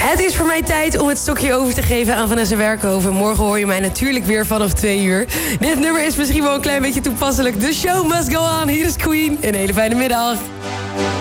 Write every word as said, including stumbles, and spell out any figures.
Het is voor mij tijd om het stokje over te geven aan Vanessa Werkhoven. Morgen hoor je mij natuurlijk weer vanaf twee uur. Dit nummer is misschien wel een klein beetje toepasselijk. The show must go on. Hier is Queen. Een hele fijne middag.